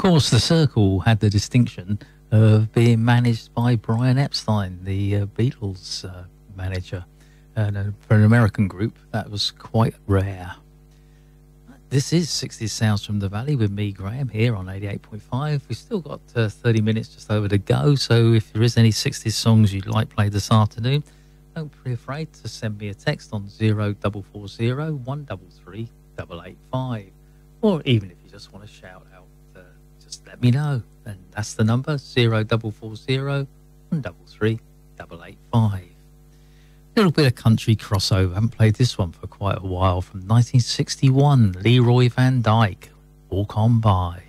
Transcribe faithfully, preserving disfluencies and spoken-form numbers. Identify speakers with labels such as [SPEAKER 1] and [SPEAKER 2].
[SPEAKER 1] course, the Circle had the distinction of being managed by Brian Epstein, the uh, Beatles uh, manager. And uh, for an American group, that was quite rare. This is sixties Sounds from the Valley with me, Graham, here on eighty-eight point five. We've still got uh, thirty minutes just over to go, so if there is any sixties songs you'd like played this afternoon, don't be afraid to send me a text on zero four four zero, one three three, eight eight five. Or even if you just want to shout out, uh, just let me know. And that's the number, zero four four zero, one three three, eight eight five. A little bit of country crossover. I haven't played this one for quite a while. From nineteen sixty-one, Leroy Van Dyke, Walk On By.